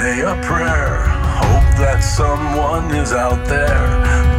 Say a prayer, hope that someone is out there